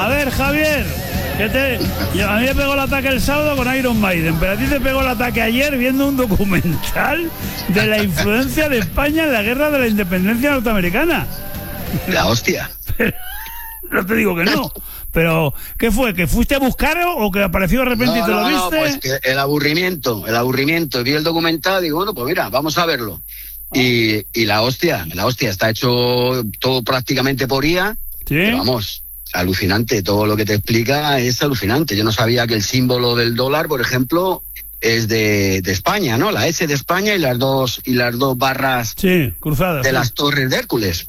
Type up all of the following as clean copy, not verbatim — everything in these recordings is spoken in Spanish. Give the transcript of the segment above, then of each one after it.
A ver, Javier, a mí me pegó el ataque el sábado con Iron Maiden, pero a ti te pegó el ataque ayer viendo un documental de la influencia de España en la guerra de la independencia norteamericana. La hostia. No te digo que no. Pero, ¿qué fue? ¿Que fuiste a buscarlo o que apareció de repente y te lo viste? No, pues que el aburrimiento. Vi el documental y digo, bueno, pues mira, vamos a verlo. Y la hostia, está hecho todo prácticamente por IA. ¿Sí? Pero vamos, alucinante, todo lo que te explica es alucinante. Yo no sabía que el símbolo del dólar, por ejemplo, es de España, ¿no? La S de España y las dos barras, sí, cruzadas, de las Torres de Hércules.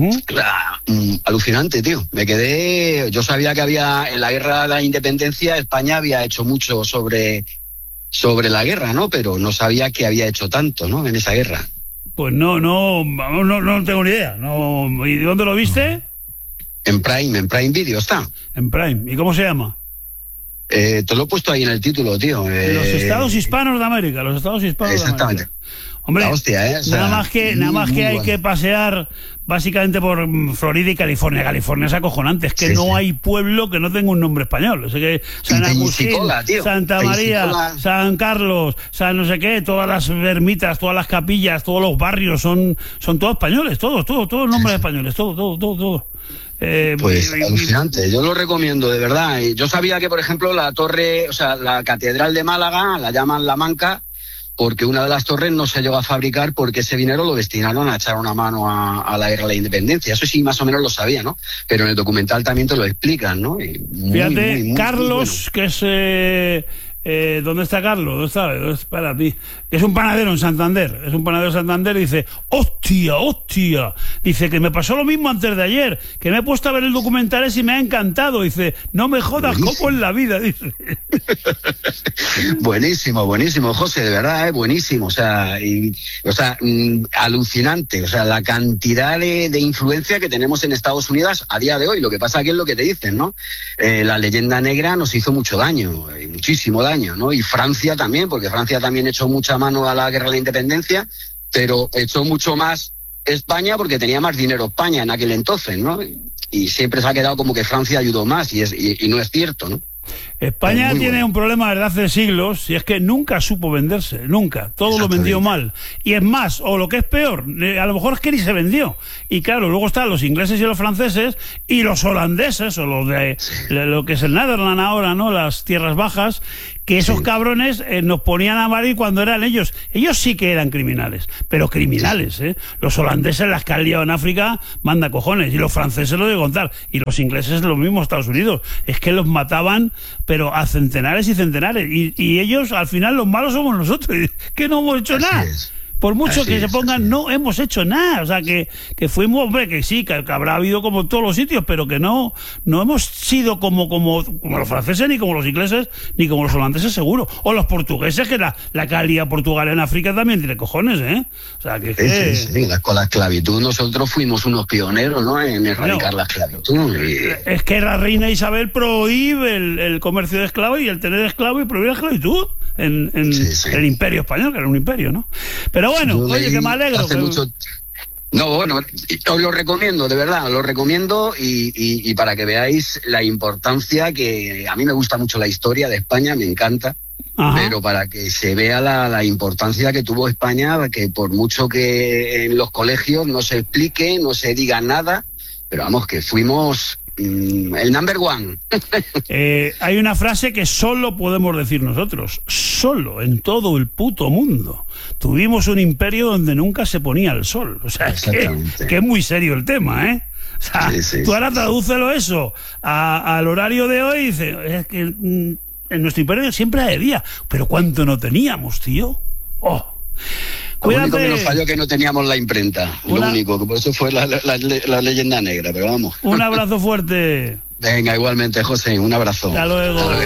Alucinante, tío. Yo sabía que había en la guerra de la independencia España había hecho mucho sobre la guerra, ¿no? Pero no sabía que había hecho tanto, ¿no? En esa guerra. Pues no tengo ni idea. No. ¿Y dónde lo viste? En Prime Video está. En Prime. ¿Y cómo se llama? Te lo he puesto ahí en el título, tío. Los Estados Hispanos de América. Exactamente. Hombre, la hostia, o sea, nada más que hay que pasear básicamente por Florida y California. California es acojonante, es que no hay pueblo que no tenga un nombre español. O sea que San Agustín, Santa María, San Carlos, San no sé qué, todas las ermitas, todas las capillas, todos los barrios son todos españoles, todos nombres españoles, todo. Pues alucinante, yo lo recomiendo de verdad. Yo sabía que, por ejemplo, la torre, o sea, la catedral de Málaga la llaman La Manca, porque una de las torres no se llegó a fabricar porque ese dinero lo destinaron a echar una mano a la guerra de la independencia. Eso sí, más o menos lo sabía, ¿no? Pero en el documental también te lo explican, ¿no? Fíjate, Carlos, muy bueno. Que es... ¿dónde está Carlos? ¿Dónde está? ¿Dónde es para ti? Es un panadero en Santander. Y dice, ¡hostia! Dice que me pasó lo mismo antes de ayer, que me he puesto a ver el documental y me ha encantado. Dice, no me jodas, como en la vida, dice. Buenísimo, José, de verdad, buenísimo. O sea, alucinante. O sea, la cantidad de influencia que tenemos en Estados Unidos a día de hoy. Lo que pasa que es lo que te dicen, ¿no? La leyenda negra nos hizo mucho daño, muchísimo daño, ¿no? Y Francia también, porque Francia también echó mucha mano a la guerra de la independencia, pero echó mucho más España porque tenía más dinero España en aquel entonces, ¿no? Y siempre se ha quedado como que Francia ayudó más y no es cierto, ¿no? España tiene un problema desde hace siglos y es que nunca supo venderse, nunca, todo lo vendió mal, y es más, o lo que es peor, a lo mejor es que ni se vendió, y claro, luego están los ingleses y los franceses y los holandeses, o los de lo que es el Netherland ahora, ¿no? Las tierras bajas, que esos cabrones nos ponían a Madrid cuando eran ellos sí que eran criminales, pero criminales, los holandeses las que han liado en África, manda cojones, y los franceses lo de contar, y los ingleses lo mismo, Estados Unidos, es que los mataban pero a centenares y centenares, y ellos al final los malos somos nosotros, que no hemos hecho nada. Por mucho que se pongan, no hemos hecho nada. O sea, que fuimos, hombre, que sí, que habrá habido como en todos los sitios, pero que no hemos sido como los franceses, ni como los ingleses, ni como los holandeses, seguro. O los portugueses, que la calidad Portugal en África también tiene cojones, ¿eh? O sea, Sí, con la esclavitud nosotros fuimos unos pioneros, ¿no? En erradicar la esclavitud. Es que la reina Isabel prohíbe el comercio de esclavos y el tener esclavos y prohíbe la esclavitud en el Imperio Español, que era un imperio, ¿no? Pero bueno, oye, que me alegro. No, bueno, os lo recomiendo, de verdad, lo recomiendo y para que veáis la importancia, que a mí me gusta mucho la historia de España, me encanta. Ajá. Pero para que se vea la importancia que tuvo España, que por mucho que en los colegios no se explique, no se diga nada, pero vamos, que fuimos el number one. Hay una frase que solo podemos decir nosotros, solo en todo el puto mundo tuvimos un imperio donde nunca se ponía el sol. O sea, que es muy serio el tema, ¿eh? O sea, tú ahora tradúcelo eso al horario de hoy y dices, es que en nuestro imperio siempre hay día, pero ¿cuánto no teníamos, tío? Lo único que nos falló que no teníamos la imprenta. Lo único, que por eso fue la leyenda negra, pero vamos. Un abrazo fuerte. Venga, igualmente, José, un abrazo. Hasta luego.